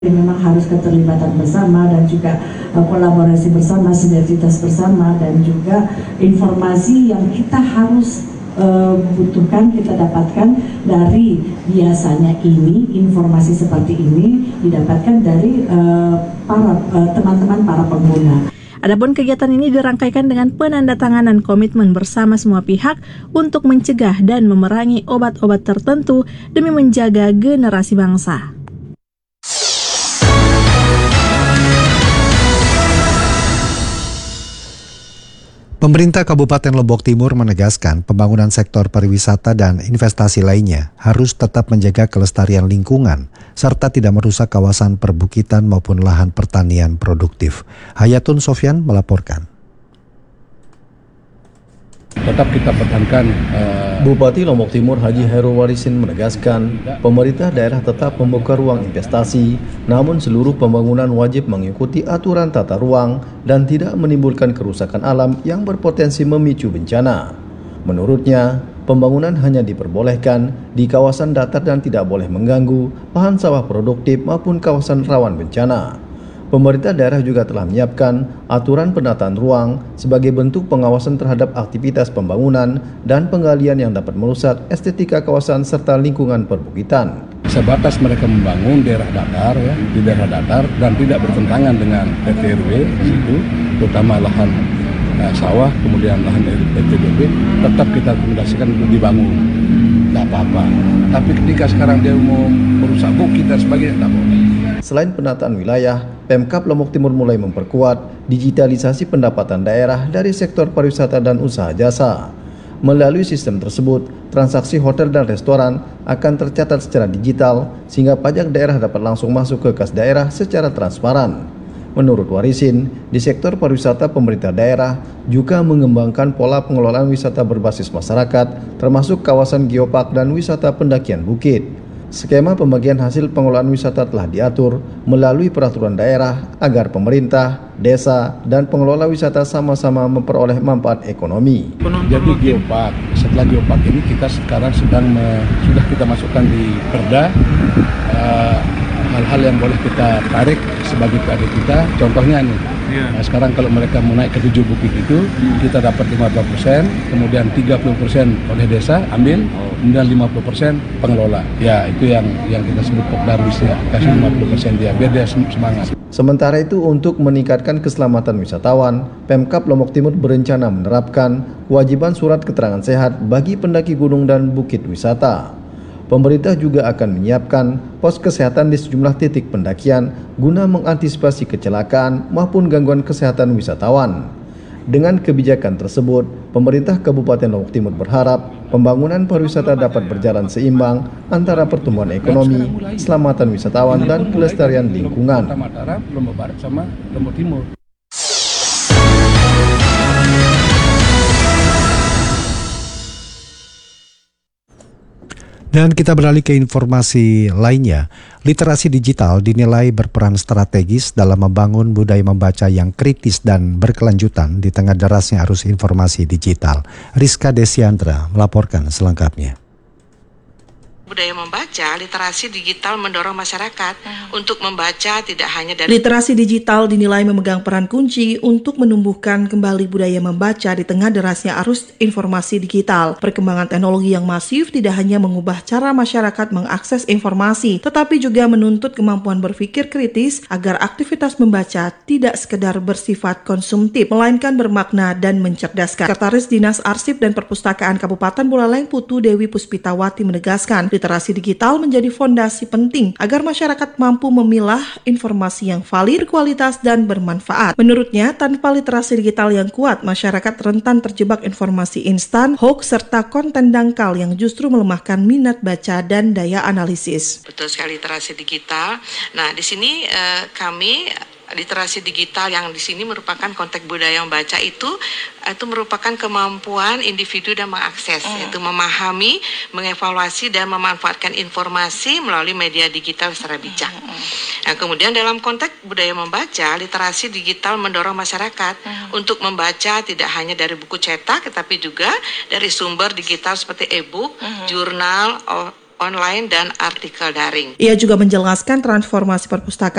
Memang harus keterlibatan bersama dan juga kolaborasi bersama, sinergitas bersama, dan juga informasi yang kita harus butuhkan, kita dapatkan dari biasanya ini, informasi seperti ini didapatkan dari teman-teman para pengguna. Adapun kegiatan ini dirangkaikan dengan penandatanganan komitmen bersama semua pihak untuk mencegah dan memerangi obat-obat tertentu demi menjaga generasi bangsa. Pemerintah Kabupaten Lombok Timur menegaskan pembangunan sektor pariwisata dan investasi lainnya harus tetap menjaga kelestarian lingkungan serta tidak merusak kawasan perbukitan maupun lahan pertanian produktif. Hayatun Sofyan melaporkan. Tetap kita pertahankan. Bupati Lombok Timur Haji Hairul Warisin menegaskan pemerintah daerah tetap membuka ruang investasi, namun seluruh pembangunan wajib mengikuti aturan tata ruang dan tidak menimbulkan kerusakan alam yang berpotensi memicu bencana. Menurutnya, pembangunan hanya diperbolehkan di kawasan datar dan tidak boleh mengganggu lahan sawah produktif maupun kawasan rawan bencana. Pemerintah daerah juga telah menyiapkan aturan penataan ruang sebagai bentuk pengawasan terhadap aktivitas pembangunan dan penggalian yang dapat merusak estetika kawasan serta lingkungan perbukitan. Sebatas mereka membangun daerah datar, di daerah datar dan tidak bertentangan dengan RT/RW di situ, terutama lahan sawah, kemudian lahan RT/RW, tetap kita rekomendasikan untuk dibangun. Tidak apa-apa. Tapi ketika sekarang dia mau merusak bukit dan sebagainya, tidak boleh. Selain penataan wilayah, Pemkab Lombok Timur mulai memperkuat digitalisasi pendapatan daerah dari sektor pariwisata dan usaha jasa. Melalui sistem tersebut, transaksi hotel dan restoran akan tercatat secara digital sehingga pajak daerah dapat langsung masuk ke kas daerah secara transparan. Menurut Warisin, di sektor pariwisata pemerintah daerah juga mengembangkan pola pengelolaan wisata berbasis masyarakat, termasuk kawasan geopark dan wisata pendakian bukit. Skema pembagian hasil pengelolaan wisata telah diatur melalui peraturan daerah agar pemerintah, desa, dan pengelola wisata sama-sama memperoleh manfaat ekonomi. Jadi geopark, setelah geopark ini kita sekarang sudah kita masukkan di Perda hal-hal yang boleh kita tarik sebagai PAD kita. Contohnya nih, nah, sekarang kalau mereka mau naik ke 7 bukit itu, kita dapat 50%, kemudian 30% oleh desa ambil, kemudian 50% pengelola. Ya, itu yang kita sebut Pokdarwis ya, kasih 50% dia, biar dia semangat. Sementara itu, untuk meningkatkan keselamatan wisatawan, Pemkab Lombok Timur berencana menerapkan kewajiban surat keterangan sehat bagi pendaki gunung dan bukit wisata. Pemerintah juga akan menyiapkan pos kesehatan di sejumlah titik pendakian guna mengantisipasi kecelakaan maupun gangguan kesehatan wisatawan. Dengan kebijakan tersebut, pemerintah Kabupaten Lombok Timur berharap pembangunan pariwisata dapat berjalan seimbang antara pertumbuhan ekonomi, keselamatan wisatawan, dan kelestarian lingkungan. Lombok Barat sama Lombok Timur. Dan kita beralih ke informasi lainnya. Literasi digital dinilai berperan strategis dalam membangun budaya membaca yang kritis dan berkelanjutan di tengah derasnya arus informasi digital. Rizka Desiandra melaporkan selengkapnya. Budaya membaca, literasi digital mendorong masyarakat untuk membaca tidak hanya dari... Literasi digital dinilai memegang peran kunci untuk menumbuhkan kembali budaya membaca di tengah derasnya arus informasi digital. Perkembangan teknologi yang masif tidak hanya mengubah cara masyarakat mengakses informasi, tetapi juga menuntut kemampuan berpikir kritis agar aktivitas membaca tidak sekedar bersifat konsumtif, melainkan bermakna dan mencerdaskan. Sekretaris Dinas Arsip dan Perpustakaan Kabupaten Buleleng Putu Dewi Puspitawati menegaskan, literasi digital menjadi fondasi penting agar masyarakat mampu memilah informasi yang valid, berkualitas, dan bermanfaat. Menurutnya, tanpa literasi digital yang kuat, masyarakat rentan terjebak informasi instan, hoax, serta konten dangkal yang justru melemahkan minat baca dan daya analisis. Betul sekali, literasi digital. Nah, di sini kami literasi digital yang di sini merupakan konteks budaya membaca itu merupakan kemampuan individu dan mengakses, yaitu memahami, mengevaluasi dan memanfaatkan informasi melalui media digital secara bijak. Nah, kemudian dalam konteks budaya membaca, literasi digital mendorong masyarakat untuk membaca tidak hanya dari buku cetak, tetapi juga dari sumber digital seperti e-book, jurnal, online dan artikel daring. Ia juga menjelaskan transformasi perpustakaan